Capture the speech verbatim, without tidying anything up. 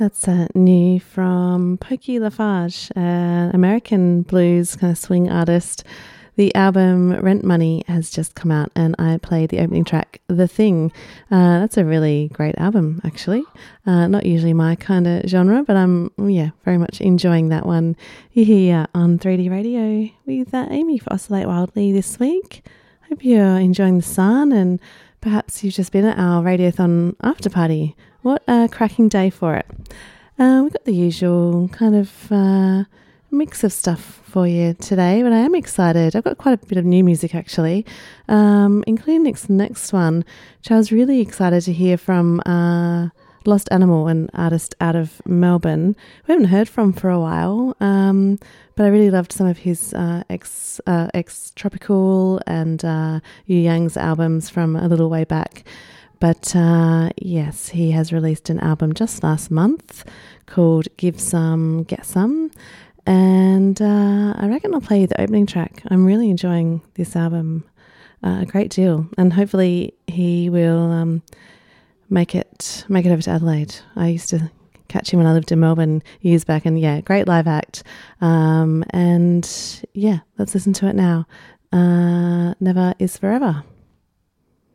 That's uh, new from Pokey Lafarge, an American blues kind of swing artist. The album Rent Money has just come out and I played the opening track, The Thing. Uh, that's a really great album, actually. Uh, not usually my kind of genre, but I'm, yeah, very much enjoying that one. You're here on three D Radio with uh, Amy for Oscillate Wildly this week. Hope you're enjoying the sun and perhaps you've just been at our Radiothon after party. What a cracking day for it. Uh, we've got the usual kind of uh, mix of stuff for you today, but I am excited. I've got quite a bit of new music actually, um, including next next one, which I was really excited to hear from uh, Lost Animal, an artist out of Melbourne. We haven't heard from for a while, um, but I really loved some of his uh, ex, uh, ex-Tropical and uh, Yu Yang's albums from a little way back. But uh, yes, he has released an album just last month called Give Some, Get Some. And uh, I reckon I'll play you the opening track. I'm really enjoying this album uh, a great deal. And hopefully he will um, make it make it over to Adelaide. I used to catch him when I lived in Melbourne years back. And yeah, great live act. Um, and yeah, let's listen to it now. Uh, Never Is Forever.